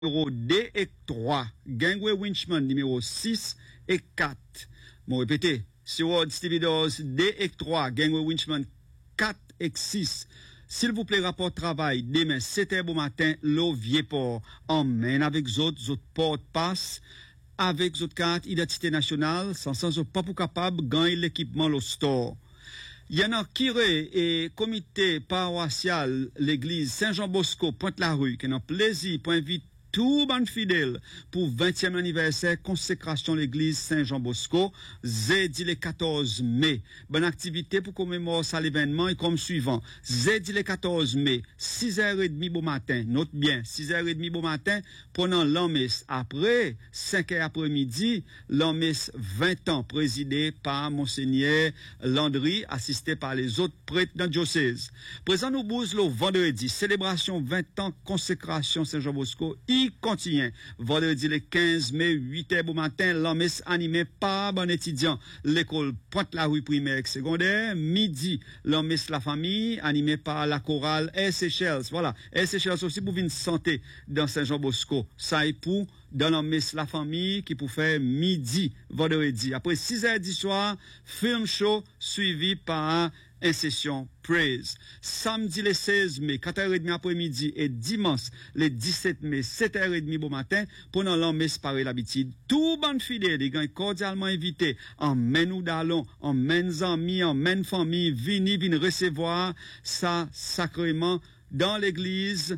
numéro 2 et 3, Gangway Winchman numéro 6 et 4. Bon, répétez, Seward Stevedores 2 et 3, Gangway Winchman 4 et 6. S'il vous plaît, rapport travail, demain 7h bon matin, l'eau vieux port, emmène avec autres porte passe, avec autres cartes identité nationale, sans pas pour capable gagner l'équipement le store. Il y en a qui et comité paroissial l'église Saint-Jean-Bosco Pointe-la-Rue qui ont plaisir pour inviter tout bon fidèle pour 20e anniversaire consécration l'église Saint-Jean-Bosco, jeudi le 14 mai. Bonne activité pour commémorer ça l'événement est comme suivant. Jeudi le 14 mai, 6h30 bon matin. Note bien, 6h30 bon matin, pendant l'an-messe. Après, 5h après-midi, l'an-messe 20 ans, présidé par Monseigneur Landry, assisté par les autres prêtres dans le diocèse. Présent nous bouse le vendredi, célébration 20 ans, consécration Saint-Jean-Bosco, continue. Vendredi le 15 mai, 8h bon matin, l'an-messe animé par bon étudiant, l'école Pointe-la-Rue primaire et secondaire. Midi, l'an-messe la famille, animé par la chorale SHL. Voilà. SHL aussi pour une santé dans Saint-Jean-Bosco. Ça est pour dans l'an-messe la famille qui pour faire midi, vendredi. Après 6h du soir, film show suivi par une session praise. Samedi le 16 mai, 4h30 après-midi et dimanche le 17 mai, 7h30 bon matin, pendant l'an-messe par l'habitude. Tout bon fidèle, les gars, cordialement invités, emmène ou d'allons, emmène amis, emmène famille, vini recevoir ça sacrément dans l'église,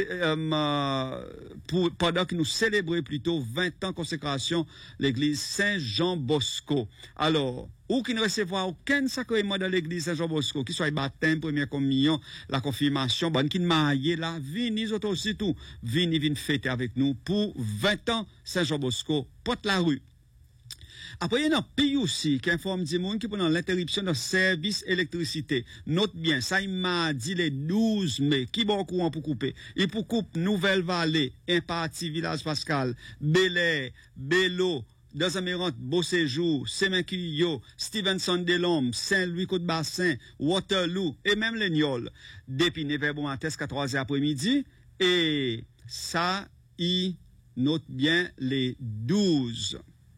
pendant que nous célébrons plutôt 20 ans consécration l'église Saint-Jean-Bosco. Alors, ou qui ne recevoir aucun sacrement dans l'église Saint-Jean-Bosco, qui soit baptême, première communion, la confirmation, bonne qui ne maille là, vini autres aussi tout, vini fêter avec nous pour 20 ans Saint-Jean-Bosco, Porte-la-Rue. Après, il y a un pays aussi qui informe du monde qui pendant l'interruption de service électricité. Note bien, ça il m'a dit le 12 mai, qui bon courant pour couper. Il pour coupe Nouvelle-Vallée, Imparti, Village Pascal, Bel-Air, Bello, dans Amérantes, Beau Séjour, Semencuyo, Stevenson Delhomme, Saint-Louis-Côte-Bassin, Waterloo, et même Lignol. Depuis 9h bon matin, jusqu'à 3h après-midi. Et ça, il note bien les 12.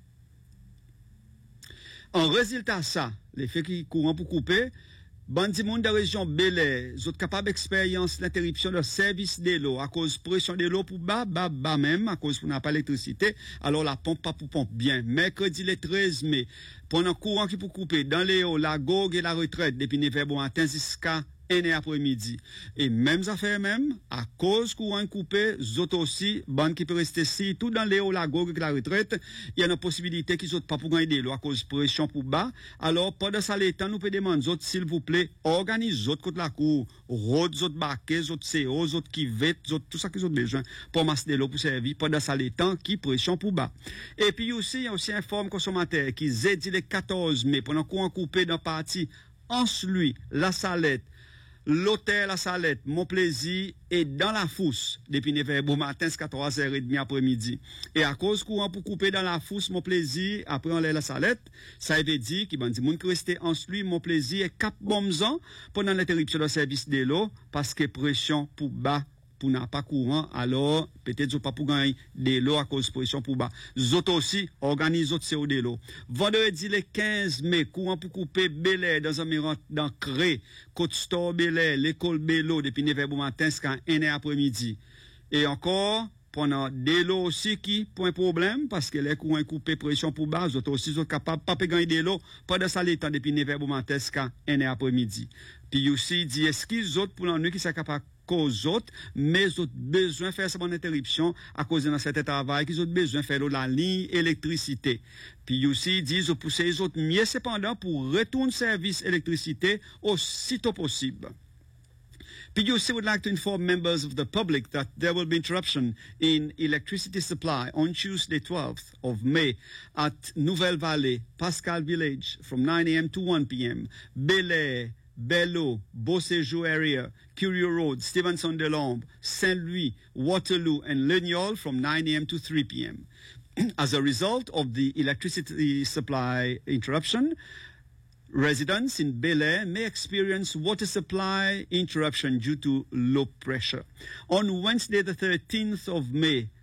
En résultat ça, les faits qui courant pour couper, bandi monde de la région Bel-Air, autres capables d'expérience l'interruption de service de l'eau à cause pression de l'eau pour bas même à cause qu'on n'a pas l'électricité, alors la pompe pas pour pompe bien. Mercredi le 13 mai, pendant courant qui pour couper dans les hauts, la gogue et la retraite depuis 9h bon matin jusqu'à 1h après-midi. Et même affaire même, à cause courant coupé, autres aussi, bande qui peut rester ici, tout dans les hauts, la gogue et la retraite, il y a une possibilité qu'ils autres pas pour gagner de l'eau à cause pression pour bas. Alors, pendant ça, l'état, nous peut demander autres, s'il vous plaît, organise autres contre la cour, routes, autres baquets, autres CO, autres qui vêtent, autres, tout ça qu'ils ont besoin pour masser de l'eau pour servir pendant ça, l'état, qui pression pour bas. Et puis aussi, il y a aussi un forme consommateur qui dit le 14 mai, pendant courant coupé dans partie, Anse-Louis, La Salette, l'hôtel La Salette, Mon Plaisir, est dans la fosse depuis 9h bon matin jusqu'à 3h30 après-midi. Et à cause courant pour couper dans la fosse Mon Plaisir, après on l'a La Salette, ça veut dire qu'il y a des gens qui restent en lui, Mon Plaisir, et cap bombzan pendant l'interruption de service de l'eau, parce que pression pour bas, pour n'a pas courant, alors peut-être pas pour gagner de l'eau à cause de pression pour bas. Zot aussi organisent autres CO de l'eau. Vendredi le 15 mai, courant pour couper Bel-Air dans un dans Cré, Côte-Store Bel-Air, l'école Bello depuis 9h bon matin jusqu'à 1h après-midi. Et encore pendant de l'eau aussi qui point problème parce que les courants coupés pression pour bas, autres aussi sont capables pas gagner de l'eau pendant ça l'état depuis 9h bon matin jusqu'à 1h après-midi. Puis aussi dit est-ce qu'ils autres pour l'ennui qui sont capables cause autres, mais autres besoin faire cette bonne interruption à cause de certain travail, qu'ils ont besoin faire la ligne électricité. Puis aussi disent au pousser les autres mieux cependant pour retourner service électricité aussitôt possible. PUC would like to inform members of the public that there will be interruption in electricity supply on Tuesday 12th of May at Nouvelle Vallée, Pascal Village from 9 a.m. to 1 p.m. Bel-Air, Bello, Beau Séjour area, Curio Road, Stevenson Delhomme, Saint-Louis, Waterloo, and Lignol from 9 a.m. to 3 p.m. As a result of the electricity supply interruption, residents in Bel-Air may experience water supply interruption due to low pressure. On Wednesday, the 13th of May,